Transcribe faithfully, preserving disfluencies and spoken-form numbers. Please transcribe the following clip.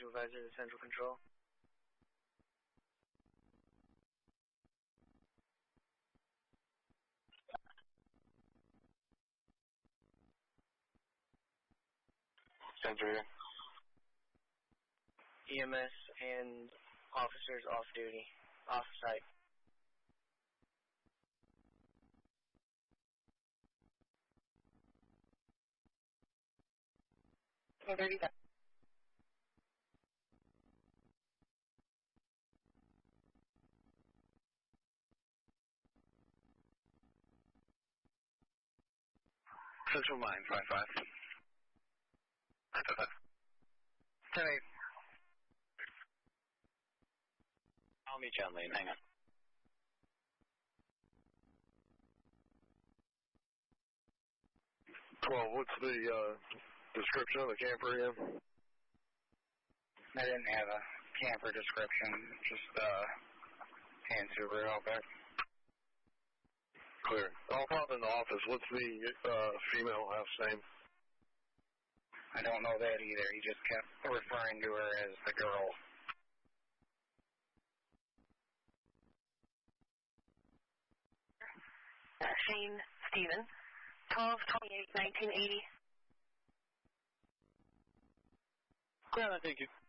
supervisor to Central Control. Center. E M S and officers off duty, off site. thirty seconds. Central Mine, five five. ten eight. I'll meet you on lane, hang on. twelve, what's the uh, description of the camper again? I didn't have a camper description, just uh, hand Subaru out back. Clear. I'll pop in the office. What's the uh, female house name? I don't know that either. He just kept referring to her as the girl. Shane Stevens, twelve twenty-eight nineteen eighty. Yeah, thank you.